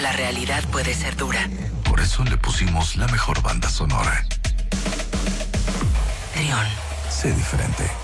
la realidad puede ser dura. Por eso le pusimos la mejor banda sonora. Trión. Sé diferente.